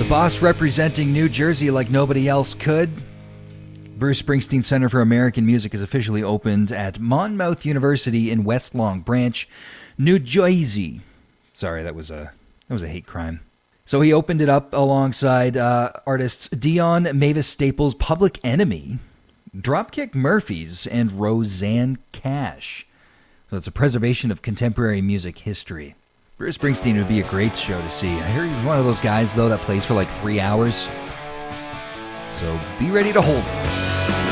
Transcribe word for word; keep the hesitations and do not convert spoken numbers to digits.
The boss representing New Jersey like nobody else could. Bruce Springsteen Center for American Music is officially opened at Monmouth University in West Long Branch, New Jersey. Sorry, that was a that was a hate crime. So he opened it up alongside uh, artists Dion Mavis Staples, Public Enemy, Dropkick Murphys, and Roseanne Cash. So it's a preservation of contemporary music history. Bruce Springsteen would be a great show to see. I hear he's one of those guys, though, that plays for like three hours. So be ready to hold it.